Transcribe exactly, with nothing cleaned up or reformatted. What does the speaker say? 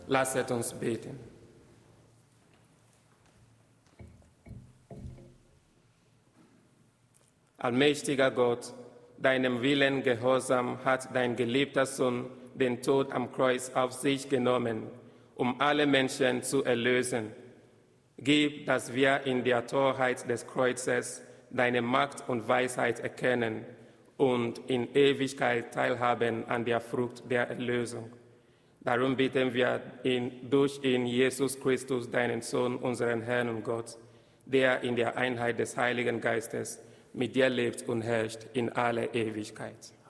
Lasset uns beten. Allmächtiger Gott, deinem Willen gehorsam hat dein geliebter Sohn den Tod am Kreuz auf sich genommen, um alle Menschen zu erlösen. Gib, dass wir in der Torheit des Kreuzes deine Macht und Weisheit erkennen und in Ewigkeit teilhaben an der Frucht der Erlösung. Darum bitten wir ihn, durch ihn, Jesus Christus, deinen Sohn, unseren Herrn und Gott, der in der Einheit des Heiligen Geistes mit dir lebt und herrscht in alle Ewigkeit.